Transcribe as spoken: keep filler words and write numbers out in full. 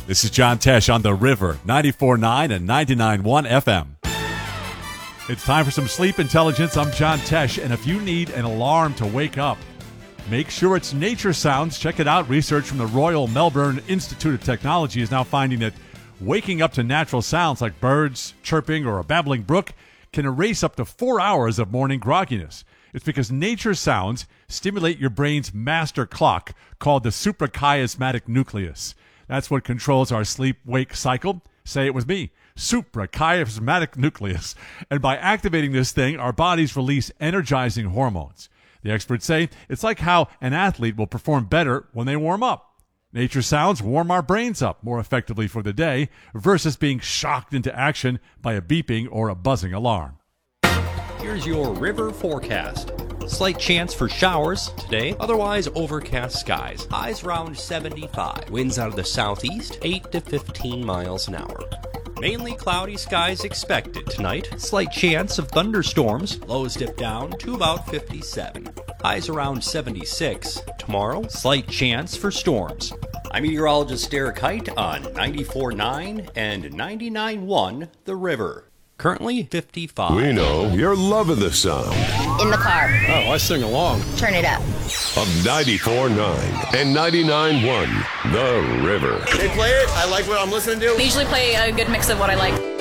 This is John Tesh on The River, ninety-four point nine and ninety-nine point one F M. It's time for some sleep intelligence. I'm John Tesh, and if you need an alarm to wake up, make sure it's nature sounds. Check it out. Research from the Royal Melbourne Institute of Technology is now finding that waking up to natural sounds like birds chirping or a babbling brook can erase up to four hours of morning grogginess. It's because nature sounds stimulate your brain's master clock called the suprachiasmatic nucleus. That's what controls our sleep-wake cycle. Say it with me. Suprachiasmatic nucleus. And by activating this thing, our bodies release energizing hormones. The experts say it's like how an athlete will perform better when they warm up. Nature sounds warm our brains up more effectively for the day versus being shocked into action by a beeping or a buzzing alarm. Here's your river forecast. Slight chance for showers today, otherwise overcast skies. Highs around seventy-five. Winds out of the southeast, eight to fifteen miles an hour. Mainly cloudy skies expected tonight. Slight chance of thunderstorms. Lows dip down to about fifty-seven. Highs around seventy-six. Tomorrow, slight chance for storms. I'm meteorologist Derek Height on ninety-four point nine and ninety-nine point one The River. Currently fifty-five. We know you're loving the sound. In the car. Oh, I sing along. Turn it up. Of ninety-four point nine and ninety-nine point one The River. They play it. I like what I'm listening to. They usually play a good mix of what I like.